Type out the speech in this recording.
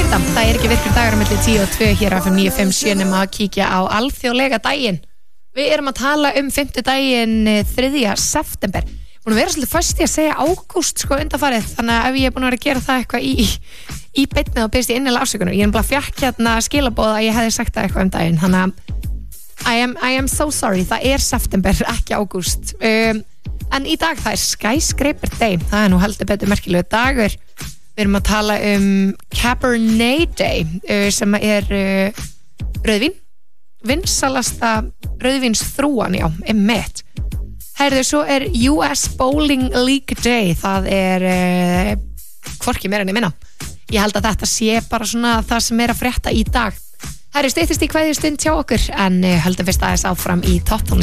þetta. Það ekki virkur dagar á milli 10 og 2 hér á FM 957 nema að kíkja á alþjóðlega daginn. Við erum að tala fimmtudaginn 3. september. Búin að vera svolítið föst í að segja ágúst undanfarið, þannig að ef ég er búin að vera að gera það eitthvað í beinni og byrst ég innilega afsökunar. Ég bara fjekk skilaboð að ég hefði sagt það eitthvað daginn, þannig að I am so sorry, það september, ekki ágúst. En í dag það Skyscraper Day, það nú heldur betur merkilegu dagur. Við erum að tala Cabernet Day, sem rauðvín, vinsalasta rauðvínsþrúan, já, einmitt. Herðu, svo US Bowling League Day, það hvorki meira en ég minna. Ég held að þetta sé bara svona það sem að frétta í dag. Herðu, styttist í kveðjustund hjá okkur, en höldum fyrst aðeins áfram í topptónlist.